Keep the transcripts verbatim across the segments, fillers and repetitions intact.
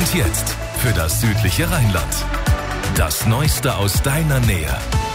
Und jetzt für das südliche Rheinland. Das Neueste aus deiner Nähe.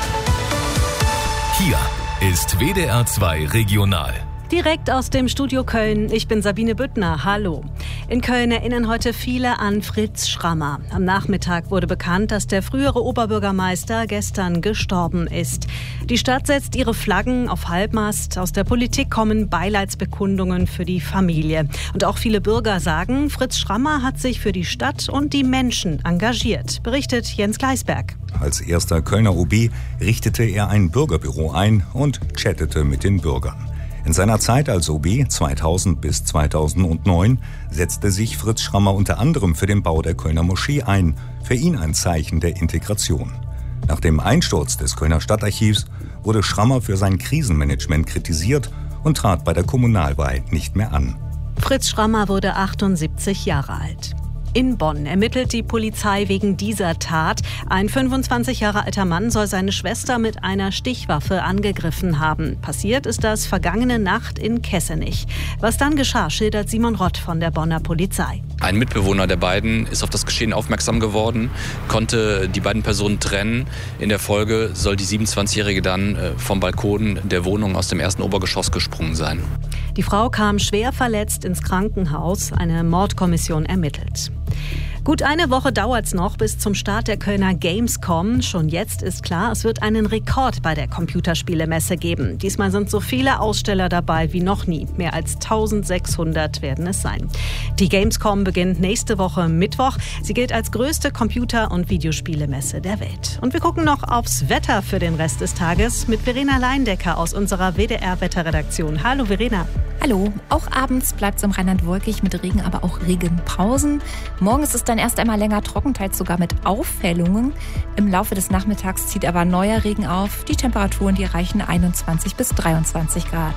Hier ist W D R zwei Regional. Direkt aus dem Studio Köln. Ich bin Sabine Büttner. Hallo. In Köln erinnern heute viele an Fritz Schrammer. Am Nachmittag wurde bekannt, dass der frühere Oberbürgermeister gestern gestorben ist. Die Stadt setzt ihre Flaggen auf Halbmast. Aus der Politik kommen Beileidsbekundungen für die Familie. Und auch viele Bürger sagen, Fritz Schrammer hat sich für die Stadt und die Menschen engagiert, berichtet Jens Gleisberg. Als erster Kölner O B richtete er ein Bürgerbüro ein und chattete mit den Bürgern. In seiner Zeit als O B zweitausend bis zweitausendneun setzte sich Fritz Schrammer unter anderem für den Bau der Kölner Moschee ein, für ihn ein Zeichen der Integration. Nach dem Einsturz des Kölner Stadtarchivs wurde Schrammer für sein Krisenmanagement kritisiert und trat bei der Kommunalwahl nicht mehr an. Fritz Schrammer wurde achtundsiebzig Jahre alt. In Bonn ermittelt die Polizei wegen dieser Tat. Ein fünfundzwanzig Jahre alter Mann soll seine Schwester mit einer Stichwaffe angegriffen haben. Passiert ist das vergangene Nacht in Kessenich. Was dann geschah, schildert Simon Rott von der Bonner Polizei. Ein Mitbewohner der beiden ist auf das Geschehen aufmerksam geworden, konnte die beiden Personen trennen. In der Folge soll die siebenundzwanzigjährige dann vom Balkon der Wohnung aus dem ersten Obergeschoss gesprungen sein. Die Frau kam schwer verletzt ins Krankenhaus. Eine Mordkommission ermittelt. Gut eine Woche dauert's noch bis zum Start der Kölner Gamescom. Schon jetzt ist klar, es wird einen Rekord bei der Computerspielemesse geben. Diesmal sind so viele Aussteller dabei wie noch nie. Mehr als eintausendsechshundert werden es sein. Die Gamescom beginnt nächste Woche Mittwoch. Sie gilt als größte Computer- und Videospielemesse der Welt. Und wir gucken noch aufs Wetter für den Rest des Tages mit Verena Leindecker aus unserer W D R-Wetterredaktion. Hallo Verena. Hallo. Auch abends bleibt es im Rheinland wolkig mit Regen, aber auch Regenpausen. Morgen ist es dann erst einmal länger trocken, teils sogar mit Aufhellungen. Im Laufe des Nachmittags zieht aber neuer Regen auf. Die Temperaturen, die erreichen einundzwanzig bis dreiundzwanzig Grad.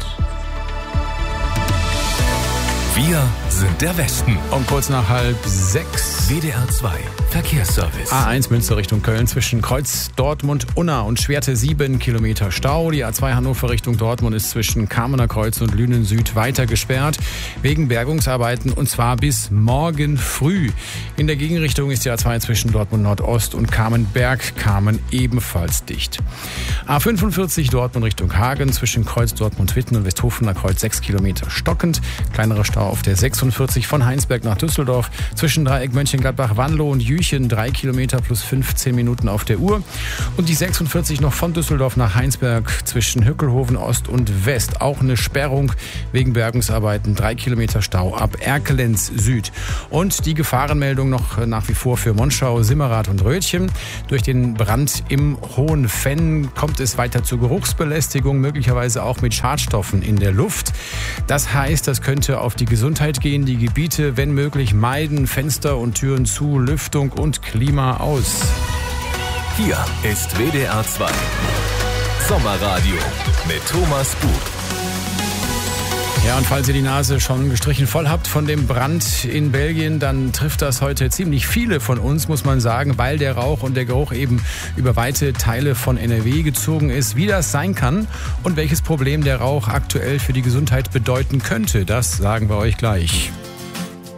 Wir sind der Westen. Um kurz nach halb sechs. W D R zwei Verkehrsservice. A eins Münster Richtung Köln zwischen Kreuz Dortmund Unna und Schwerte sieben Kilometer Stau. Die A zwei Hannover Richtung Dortmund ist zwischen Kamener Kreuz und Lünen Süd weiter gesperrt wegen Bergungsarbeiten und zwar bis morgen früh. In der Gegenrichtung ist die A zwei zwischen Dortmund Nordost und Kamenberg Kamen ebenfalls dicht. A fünfundvierzig Dortmund Richtung Hagen zwischen Kreuz Dortmund Witten und Westhofener Kreuz sechs Kilometer stockend. Kleinerer Stau auf der sechsundvierzig von Heinsberg nach Düsseldorf zwischen Dreieck Mönchengladbach Wanlo und Jüchen drei Kilometer plus fünfzehn Minuten auf der Uhr. Und die sechsundvierzig noch von Düsseldorf nach Heinsberg zwischen Hückelhoven Ost und West. Auch eine Sperrung wegen Bergungsarbeiten. drei Kilometer Stau ab Erkelenz Süd. Und die Gefahrenmeldung noch nach wie vor für Monschau, Simmerath und Rötchen. Durch den Brand im Hohen Fenn kommt es weiter zur Geruchsbelästigung, möglicherweise auch mit Schadstoffen in der Luft. Das heißt, das könnte auf die Gesundheit gehen. Die Gebiete, wenn möglich, meiden, Fenster und Türen zu, Lüftung und Klima aus. Hier ist W D R zwei Sommerradio mit Thomas Bug. Ja, und falls ihr die Nase schon gestrichen voll habt von dem Brand in Belgien, dann trifft das heute ziemlich viele von uns, muss man sagen, weil der Rauch und der Geruch eben über weite Teile von N R W gezogen ist. Wie das sein kann und welches Problem der Rauch aktuell für die Gesundheit bedeuten könnte, das sagen wir euch gleich.